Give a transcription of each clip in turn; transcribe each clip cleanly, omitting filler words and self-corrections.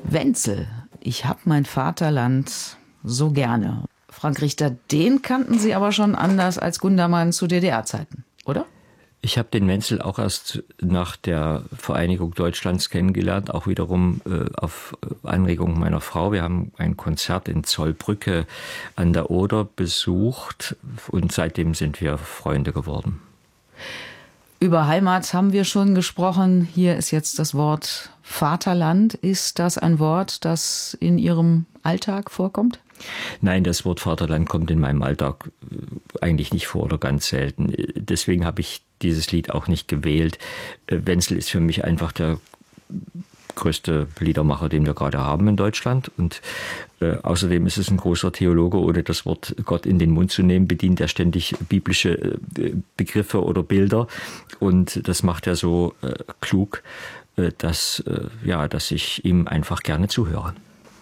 Wenzel, ich hab mein Vaterland so gerne. Frank Richter, den kannten Sie aber schon anders als Gundermann zu DDR-Zeiten, oder? Ich habe den Wenzel auch erst nach der Vereinigung Deutschlands kennengelernt, auch wiederum auf Anregung meiner Frau. Wir haben ein Konzert in Zollbrücke an der Oder besucht und seitdem sind wir Freunde geworden. Über Heimat haben wir schon gesprochen. Hier ist jetzt das Wort Vaterland. Ist das ein Wort, das in Ihrem Alltag vorkommt? Nein, das Wort Vaterland kommt in meinem Alltag eigentlich nicht vor oder ganz selten. Deswegen habe ich dieses Lied auch nicht gewählt. Wenzel ist für mich einfach der größte Liedermacher, den wir gerade haben in Deutschland. Und außerdem ist es ein großer Theologe, ohne das Wort Gott in den Mund zu nehmen, bedient er ständig biblische Begriffe oder Bilder. Und das macht er so klug, dass ich ihm einfach gerne zuhöre.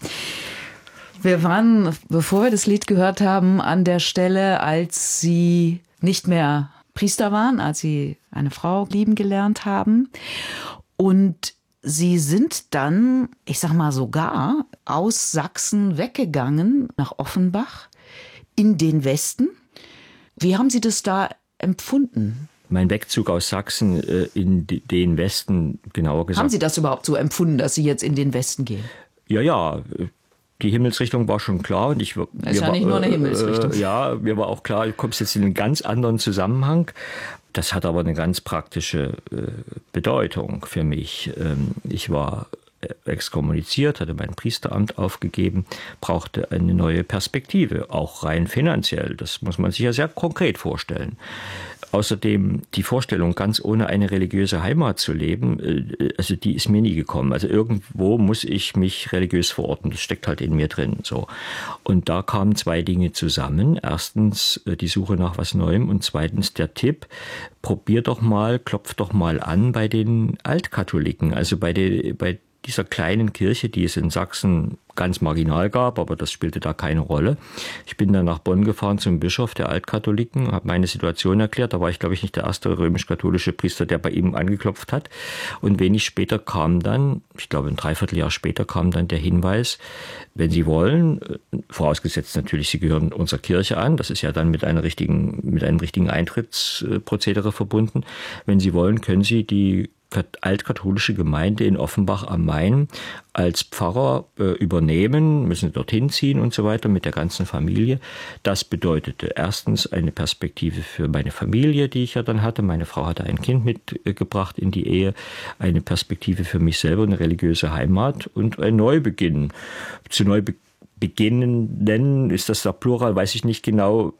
Wir waren, bevor wir das Lied gehört haben, an der Stelle, als Sie nicht mehr Priester waren, als Sie eine Frau lieben gelernt haben. Und Sie sind dann, ich sag mal sogar, aus Sachsen weggegangen nach Offenbach in den Westen. Wie haben Sie das da empfunden? Mein Wegzug aus Sachsen in den Westen, genauer gesagt. Haben Sie das überhaupt so empfunden, dass Sie jetzt in den Westen gehen? Ja. Die Himmelsrichtung war schon klar. Und das ist ja nicht nur eine Himmelsrichtung. Mir war auch klar, du kommst jetzt in einen ganz anderen Zusammenhang. Das hat aber eine ganz praktische Bedeutung für mich. Ich war exkommuniziert, hatte mein Priesteramt aufgegeben, brauchte eine neue Perspektive, auch rein finanziell. Das muss man sich ja sehr konkret vorstellen. Außerdem die Vorstellung, ganz ohne eine religiöse Heimat zu leben, also die ist mir nie gekommen. Also irgendwo muss ich mich religiös verorten. Das steckt halt in mir drin. So. Und da kamen zwei Dinge zusammen. Erstens die Suche nach was Neuem und zweitens der Tipp, probier doch mal, klopf doch mal an bei den Altkatholiken, also bei dieser kleinen Kirche, die es in Sachsen ganz marginal gab, aber das spielte da keine Rolle. Ich bin dann nach Bonn gefahren zum Bischof der Altkatholiken, habe meine Situation erklärt. Da war ich, glaube ich, nicht der erste römisch-katholische Priester, der bei ihm angeklopft hat. Und wenig später kam dann, ich glaube ein Dreivierteljahr später, kam dann der Hinweis, wenn Sie wollen, vorausgesetzt natürlich, Sie gehören unserer Kirche an, das ist ja dann mit einem richtigen Eintrittsprozedere verbunden. Wenn Sie wollen, können Sie die altkatholische Gemeinde in Offenbach am Main als Pfarrer übernehmen, müssen dorthin ziehen und so weiter mit der ganzen Familie. Das bedeutete erstens eine Perspektive für meine Familie, die ich ja dann hatte. Meine Frau hatte ein Kind mitgebracht in die Ehe, eine Perspektive für mich selber, eine religiöse Heimat und ein Neubeginn. Zu Neubeginnen nennen, ist das da Plural, weiß ich nicht genau,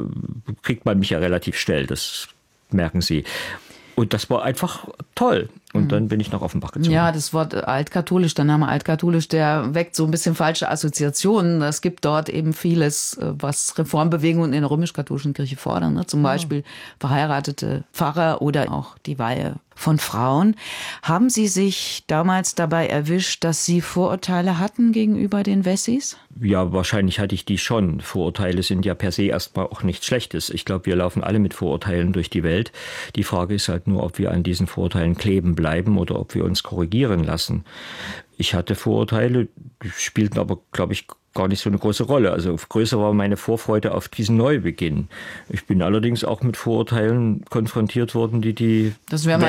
kriegt man mich ja relativ schnell, das merken Sie. Und das war einfach toll. Und dann bin ich nach Offenbach gezogen. Ja, das Wort altkatholisch, der Name altkatholisch, der weckt so ein bisschen falsche Assoziationen. Es gibt dort eben vieles, was Reformbewegungen in der römisch-katholischen Kirche fordern. Ne? Zum Beispiel verheiratete Pfarrer oder auch die Weihe von Frauen. Haben Sie sich damals dabei erwischt, dass Sie Vorurteile hatten gegenüber den Wessis? Ja, wahrscheinlich hatte ich die schon. Vorurteile sind ja per se erstmal auch nichts Schlechtes. Ich glaube, wir laufen alle mit Vorurteilen durch die Welt. Die Frage ist halt nur, ob wir an diesen Vorurteilen kleben bleiben oder ob wir uns korrigieren lassen. Ich hatte Vorurteile, die spielten aber, glaube ich, gar nicht so eine große Rolle. Also größer war meine Vorfreude auf diesen Neubeginn. Ich bin allerdings auch mit Vorurteilen konfrontiert worden, die das wäre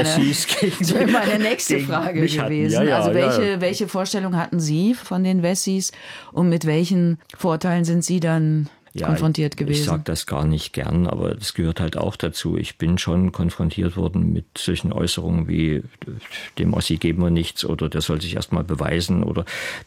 meine nächste Frage gewesen. Ja, also welche Vorstellung hatten Sie von den Wessis und mit welchen Vorurteilen sind Sie dann konfrontiert gewesen? Ich sage das gar nicht gern, aber das gehört halt auch dazu. Ich bin schon konfrontiert worden mit solchen Äußerungen wie, dem Ossi geben wir nichts oder der soll sich erst mal beweisen oder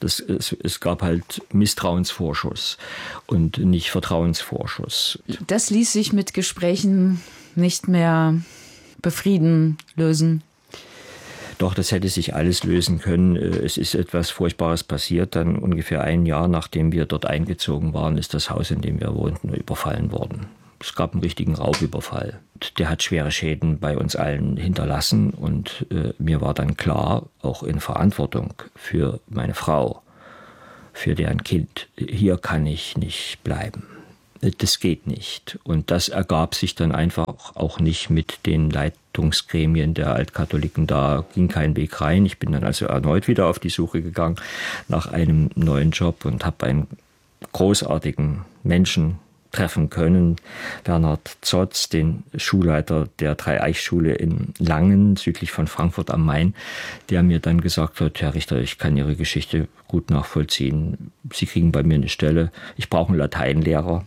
es gab halt Misstrauensvorschuss und nicht Vertrauensvorschuss. Das ließ sich mit Gesprächen nicht mehr befrieden, lösen? Doch, das hätte sich alles lösen können. Es ist etwas Furchtbares passiert. Dann ungefähr ein Jahr, nachdem wir dort eingezogen waren, ist das Haus, in dem wir wohnten, überfallen worden. Es gab einen richtigen Raubüberfall. Der hat schwere Schäden bei uns allen hinterlassen. Und mir war dann klar, auch in Verantwortung für meine Frau, für deren Kind, hier kann ich nicht bleiben. Das geht nicht. Und das ergab sich dann einfach auch nicht mit den Leitungsgremien der Altkatholiken. Da ging kein Weg rein. Ich bin dann also erneut wieder auf die Suche gegangen nach einem neuen Job und habe einen großartigen Menschen treffen können, Bernhard Zotz, den Schulleiter der Dreieich-Schule in Langen, südlich von Frankfurt am Main, der mir dann gesagt hat, Herr Richter, ich kann Ihre Geschichte gut nachvollziehen. Sie kriegen bei mir eine Stelle. Ich brauche einen Lateinlehrer.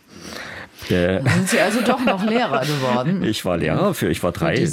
Sind Sie also doch noch Lehrer geworden? Ich war Lehrer ich war drei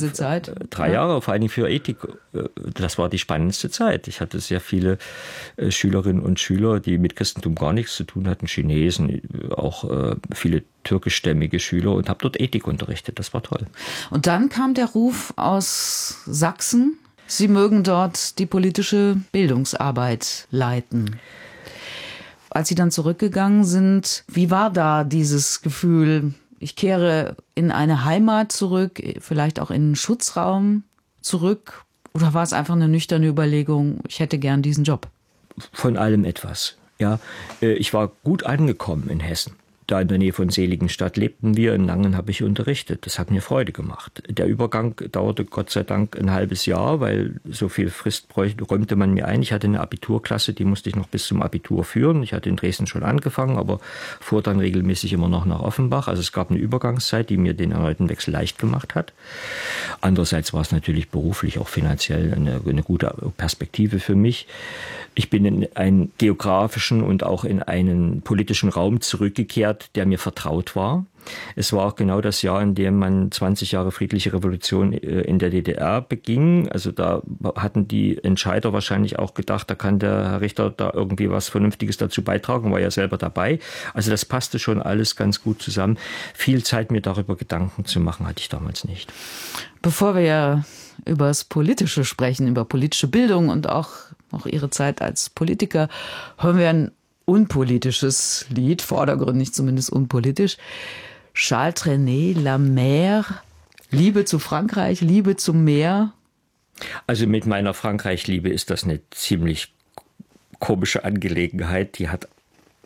Jahre, vor allem für Ethik. Das war die spannendste Zeit. Ich hatte sehr viele Schülerinnen und Schüler, die mit Christentum gar nichts zu tun hatten, Chinesen, auch viele türkischstämmige Schüler und habe dort Ethik unterrichtet. Das war toll. Und dann kam der Ruf aus Sachsen, Sie mögen dort die politische Bildungsarbeit leiten. Als Sie dann zurückgegangen sind, wie war da dieses Gefühl, ich kehre in eine Heimat zurück, vielleicht auch in einen Schutzraum zurück? Oder war es einfach eine nüchterne Überlegung, ich hätte gern diesen Job? Von allem etwas. Ja, ich war gut angekommen in Hessen. Da in der Nähe von Seligenstadt lebten wir. In Langen habe ich unterrichtet. Das hat mir Freude gemacht. Der Übergang dauerte Gott sei Dank ein halbes Jahr, weil so viel Frist räumte man mir ein. Ich hatte eine Abiturklasse, die musste ich noch bis zum Abitur führen. Ich hatte in Dresden schon angefangen, aber fuhr dann regelmäßig immer noch nach Offenbach. Also es gab eine Übergangszeit, die mir den erneuten Wechsel leicht gemacht hat. Andererseits war es natürlich beruflich, auch finanziell eine gute Perspektive für mich. Ich bin in einen geografischen und auch in einen politischen Raum zurückgekehrt, der mir vertraut war. Es war auch genau das Jahr, in dem man 20 Jahre friedliche Revolution in der DDR beging. Also da hatten die Entscheider wahrscheinlich auch gedacht, da kann der Herr Richter da irgendwie was Vernünftiges dazu beitragen, war ja selber dabei. Also das passte schon alles ganz gut zusammen. Viel Zeit, mir darüber Gedanken zu machen, hatte ich damals nicht. Bevor wir über das Politische sprechen, über politische Bildung und auch Ihre Zeit als Politiker, hören wir ein unpolitisches Lied, vordergründig zumindest unpolitisch. Charles Trenet, La Mer, Liebe zu Frankreich, Liebe zum Meer. Also mit meiner Frankreich-Liebe ist das eine ziemlich komische Angelegenheit. Die hat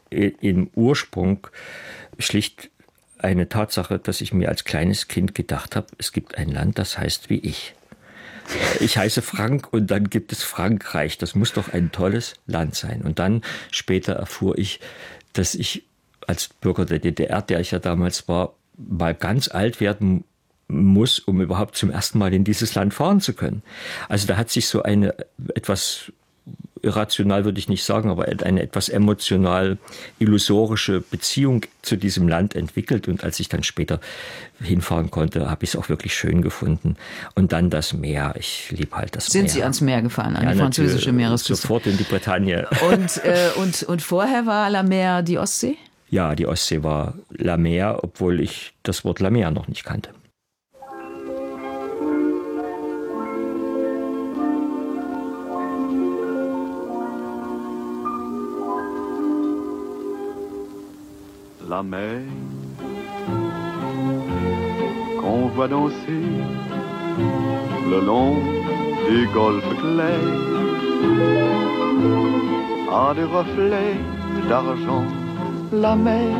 im Ursprung schlicht eine Tatsache, dass ich mir als kleines Kind gedacht habe, es gibt ein Land, das heißt wie ich. Ich heiße Frank und dann gibt es Frankreich. Das muss doch ein tolles Land sein. Und dann später erfuhr ich, dass ich als Bürger der DDR, der ich ja damals war, mal ganz alt werden muss, um überhaupt zum ersten Mal in dieses Land fahren zu können. Also da hat sich so eine etwas irrational würde ich nicht sagen, aber eine etwas emotional illusorische Beziehung zu diesem Land entwickelt. Und als ich dann später hinfahren konnte, habe ich es auch wirklich schön gefunden. Und dann das Meer. Ich liebe halt das Meer. Sind Sie ans Meer gefahren, an die französische Meeresküste? Sofort in die Bretagne. Und vorher war La Mer die Ostsee? Ja, die Ostsee war La Mer, obwohl ich das Wort La Mer noch nicht kannte. La mer qu'on voit danser le long des golfes clairs a des reflets d'argent. La mer,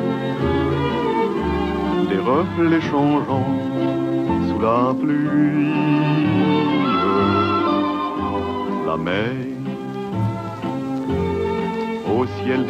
des reflets changeants sous la pluie. La mer au ciel